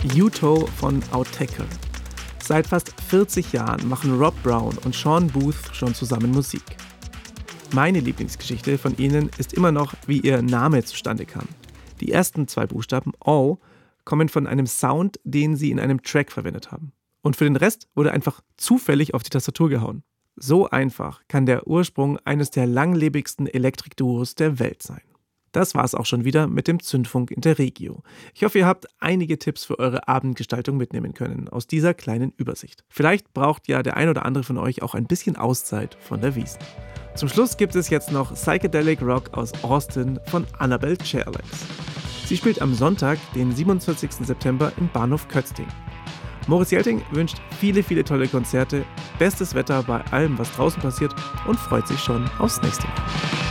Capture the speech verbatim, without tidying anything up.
U-Toe von Autechre. Seit fast vierzig Jahren machen Rob Brown und Sean Booth schon zusammen Musik. Meine Lieblingsgeschichte von ihnen ist immer noch, wie ihr Name zustande kam. Die ersten zwei Buchstaben O kommen von einem Sound, den sie in einem Track verwendet haben. Und für den Rest wurde einfach zufällig auf die Tastatur gehauen. So einfach kann der Ursprung eines der langlebigsten Elektrik-Duos der Welt sein. Das war's auch schon wieder mit dem Zündfunk Interregio. Ich hoffe, ihr habt einige Tipps für eure Abendgestaltung mitnehmen können aus dieser kleinen Übersicht. Vielleicht braucht ja der ein oder andere von euch auch ein bisschen Auszeit von der Wiesn. Zum Schluss gibt es jetzt noch Psychedelic Rock aus Austin von Annabelle Chairlegs. Sie spielt am Sonntag, den siebenundzwanzigsten September im Bahnhof Kötzting. Moritz Jelting wünscht viele, viele tolle Konzerte, bestes Wetter bei allem, was draußen passiert und freut sich schon aufs nächste Mal.